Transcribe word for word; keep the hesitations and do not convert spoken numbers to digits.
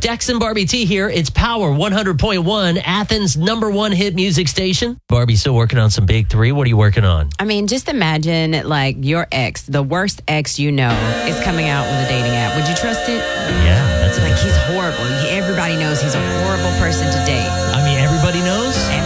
Dex and Barbie T here. It's Power one hundred point one, Athens' number one hit music station. Barbie's still working on some big three. What are you working on? I mean, just imagine like your ex, the worst ex you know, is coming out with a dating app. Would you trust it? Yeah, that's a Like, he's horrible. Everybody knows he's a horrible person to date. I mean, everybody knows?